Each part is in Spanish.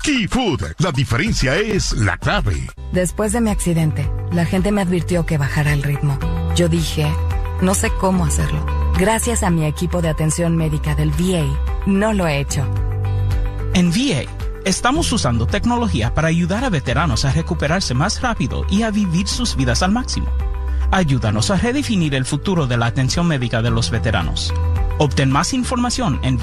Key Food, la diferencia es la clave. Después de mi accidente, la gente me advirtió que bajara el ritmo. Yo dije, no sé cómo hacerlo. Gracias a mi equipo de atención médica del VA, no lo he hecho. En VA, estamos usando tecnología para ayudar a veteranos a recuperarse más rápido y a vivir sus vidas al máximo. Ayúdanos a redefinir el futuro de la atención médica de los veteranos. Obtén más información en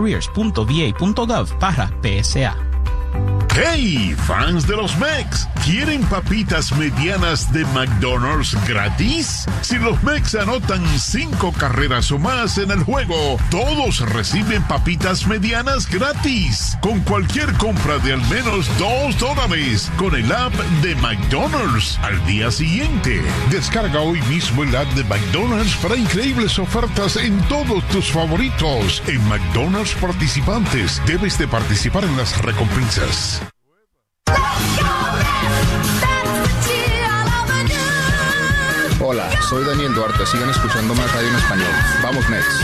vacareers.va.gov/PSA. ¡Hey! ¡Fans de los Mex! ¿Quieren papitas medianas de McDonald's gratis? Si los Mex anotan 5 carreras o más en el juego, todos reciben papitas medianas gratis. Con cualquier compra de al menos $2 con el app de McDonald's al día siguiente. Descarga hoy mismo el app de McDonald's para increíbles ofertas en todos tus favoritos. En McDonald's participantes, debes de participar en las recompensas. Hola, soy Daniel Duarte. Sigan escuchando más radio en español. Vamos, Mets.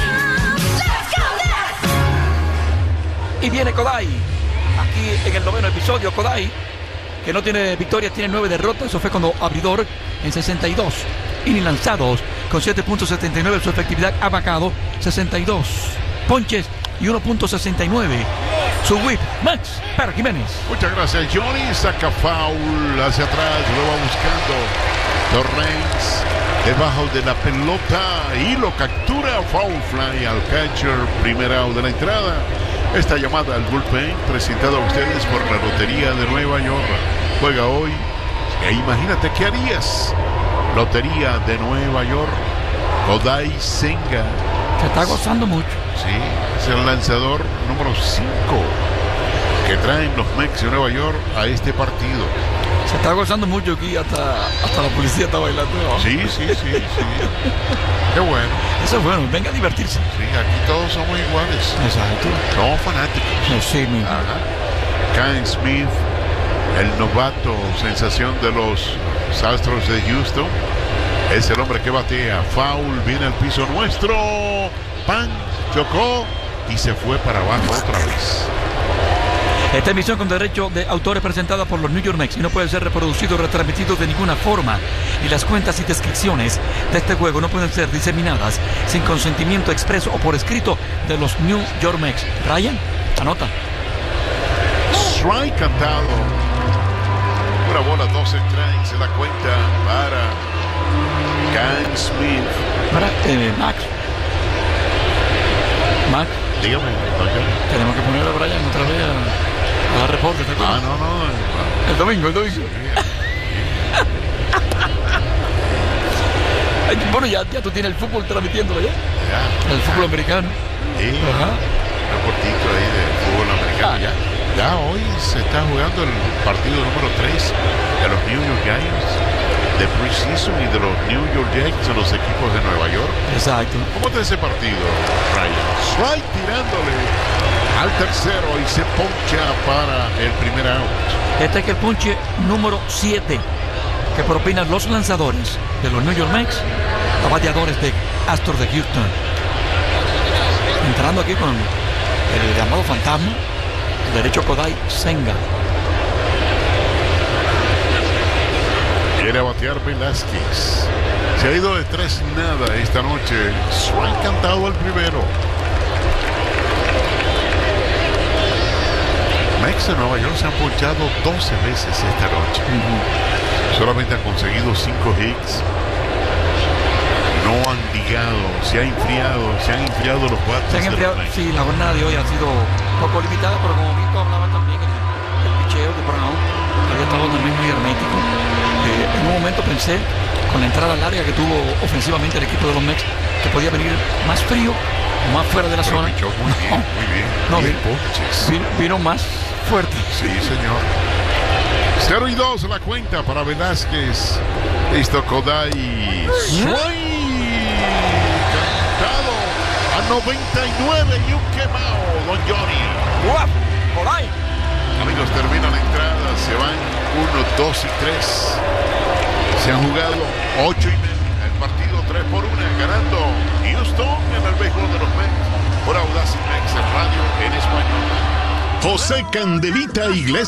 Y viene Kodai. Aquí en el 9º episodio, Kodai, que no tiene victorias, tiene 9 derrotas. Eso fue cuando abridor en 62 innings lanzados con 7.79. Su efectividad ha bajado 62 ponches y 1.69. Su whip, Max para Jiménez. Muchas gracias, Johnny. Saca foul hacia atrás, lo va buscando Torrens debajo de la pelota y lo captura. Foul fly al catcher, primer out de la entrada. Esta llamada al bullpen presentada a ustedes por la Lotería de Nueva York. Juega hoy e imagínate qué harías. Lotería de Nueva York. Kodai Senga. Se está gozando mucho. Sí, es el lanzador número 5 que traen los Mets de Nueva York a este partido. Se está gozando mucho aquí, hasta la policía está bailando, ¿no? Sí. Qué bueno. Eso es bueno, venga a divertirse. Sí, aquí todos somos iguales. Exacto. Somos fanáticos. Sí, mismo. Kyle Smith, el novato sensación de los Astros de Houston, es el hombre que batea. Foul, viene al piso nuestro. Pan, chocó y se fue para abajo otra vez. Esta emisión con derecho de autor es presentada por los New York Mets y no puede ser reproducido o retransmitido de ninguna forma. Y las cuentas y descripciones de este juego no pueden ser diseminadas sin consentimiento expreso o por escrito de los New York Mets. Ryan, anota. Strike cantado. Una bola, 2 strikes en la cuenta para Kyle Smith. Para Max. Dígame, tenemos que poner a Brian otra vez a dar reportes. No. El domingo. Bueno, ya tú tienes el fútbol transmitiéndolo ya. El fútbol americano. Sí. Un reportito ahí de fútbol americano. Ya hoy se está jugando el partido número 3 de los New York Giants de Preseason y de los New York Jets, de los equipos de Nueva York. Exacto. ¿Cómo está ese partido, Ryan? Strike tirándole al tercero y se poncha para el primer out. Este es el ponche número 7 que propinan los lanzadores de los New York Mets a bateadores de Astros de Houston. Entrando aquí con el llamado fantasma, el derecho Kodai Senga. Quiere batear Velázquez. Se ha ido de 3-0 esta noche. Strike cantado al primero. Mets de Nueva York se han ponchado 12 veces esta noche. Solamente han conseguido 5 hits. No han ligado, se han enfriado los bates. Se han enfriado, sí, la jornada de hoy ha sido poco limitada, pero como Vito hablaba también, el picheo de Brown había estado también muy hermético. En un momento pensé, con la entrada larga que tuvo ofensivamente el equipo de los Mets, que podía venir más frío, más fuera de la zona. Pichó muy bien. Vino más fuerte. Sí, señor. 0-2 la cuenta para Velázquez. Listo, Kodai. Cantado a 99 y un quemado, don Johnny. Kodai. Amigos, termina la entrada. Se van 1, 2 y 3. Se han jugado 8 y medio. El partido 3-1, ganando Houston en el béisbol de los Mets por Audacity Mets, radio en español. José Candelita Iglesias.